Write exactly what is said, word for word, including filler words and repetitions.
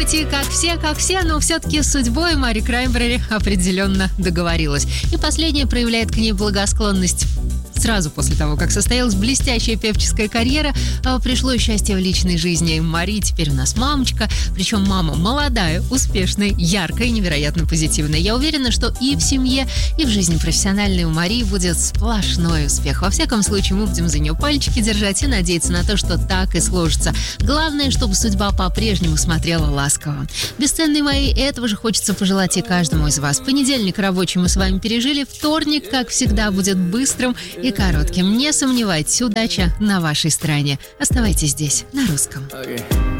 пути, как все, как все, но все-таки с судьбой Мари Краймбрери определенно договорилась. И последняя проявляет к ней благосклонность. Сразу после того, как состоялась блестящая певческая карьера, пришло счастье в личной жизни. Мари теперь у нас мамочка, причем мама молодая, успешная, яркая и невероятно позитивная. Я уверена, что и в семье, и в жизни профессиональной у Марии будет сплошной успех. Во всяком случае, мы будем за нее пальчики держать и надеяться на то, что так и сложится. Главное, чтобы судьба по-прежнему смотрела ласково. Бесценные мои, этого же хочется пожелать и каждому из вас. Понедельник рабочий мы с вами пережили, вторник, как всегда, будет быстрым и коротким. Не сомневайтесь, удача на вашей стороне. Оставайтесь здесь, на русском.